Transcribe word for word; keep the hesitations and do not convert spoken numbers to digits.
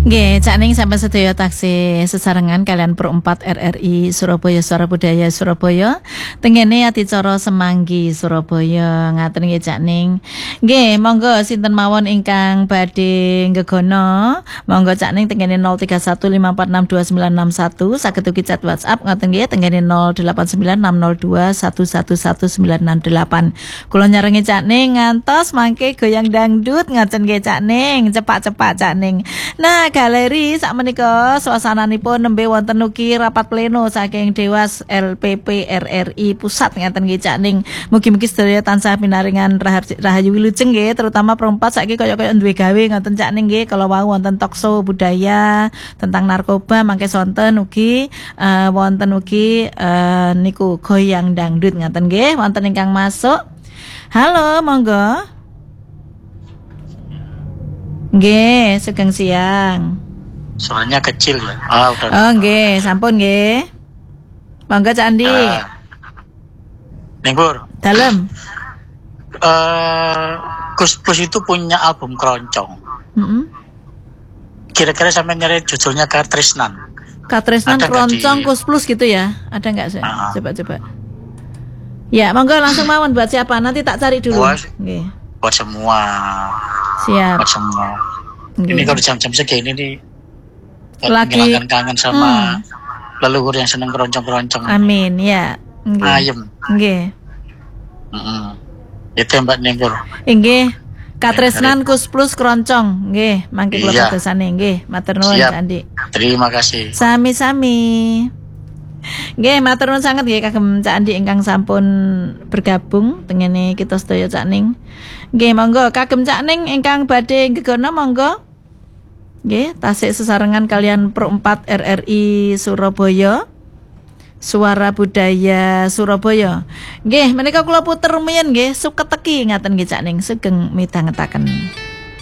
Nggih, Cak Ning sampai sedaya taksih sesarengan kalian Pro empat R R I Surabaya Suara Budaya Surabaya. Tengene adicara Semanggi Surabaya. Ngaten nggih Cak Ning. Nggih, monggo sinten mawon ingkang badhe ngegono, monggo Cak Ning tengene nol tiga satu lima empat enam dua sembilan enam satu, saged ugi chat WhatsApp ngaten nggih tengene nol delapan sembilan enam nol dua satu satu satu sembilan enam delapan. Kula nyarengi Cak Ning ngantos mangke goyang dangdut ngaten nggih Cak Ning, cepak-cepak Cak Ning. Nah, galeri sakmenika suasananipun nembe wonten ugi rapat pleno saking Dewas L P P R R I Pusat ngaten nggih Cak Ning. Mugi-mugi sedaya tansah pinaringan rahayu wilujeng nggih, terutama perempat saiki kaya-kaya duwe gawe ngoten Cak Ning nggih. Kalau wau wonten talkshow budaya tentang narkoba mangke sonten ugi uh, wonten ugi uh, niku goyang dangdut ngaten nggih. Wonten ingkang masuk. Halo, monggo. Nggih, sugeng siang. Suaranya kecil ya. Ah, udah. Oh, nggih, sampun nggih. Monggo Cak Andi. Uh, Ningbur. Dalem. Eh, uh, Gus Plus itu punya album keroncong. Mm-hmm. Kira-kira sampai nyari judulnya Katresnan. Katresnan keroncong di... Gus Plus gitu ya? Ada nggak sih? Uh-huh. Coba-coba. Ya, monggo langsung mawon buat siapa? Nanti tak cari dulu. Buat, nggih. Buat semua. Siap. Buat semua. Okay. Ini kalau jam-jam segini nih lagi kangen sama hmm. leluhur yang seneng keroncong-keroncong. Amin ya. Okay. Ayem. Nggih. Heeh. Itu Mbak Ningbur. Nggih. Katresnan Gus Plus keroncong. Nggih, mangke kula padosane nggih. Matur nuwun Andi. Terima kasih. Sami-sami. Nggih, matur nuwun sanget nggih kagem Cak Andi ingkang sampun bergabung tengene kita sedaya Cak Ning. Nggih, monggo kagem Cak Ning ingkang badhe gegono monggo. Nggih, tasik sesarengan kalian Pro empat R R I Surabaya. Suara Budaya Surabaya. Nggih, menika kula puter rumiyin nggih, suketeki ngaten nggih Cak Ning sugeng midhangetaken.